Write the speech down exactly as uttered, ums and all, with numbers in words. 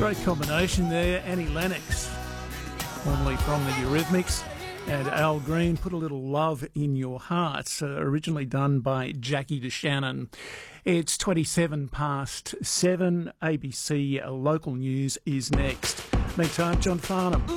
Great combination there. Annie Lennox, formerly from the Eurythmics, and Al Green, Put a Little Love in Your Heart, uh, originally done by Jackie DeShannon. It's twenty-seven past seven. A B C Local News is next. Meantime, John Farnham.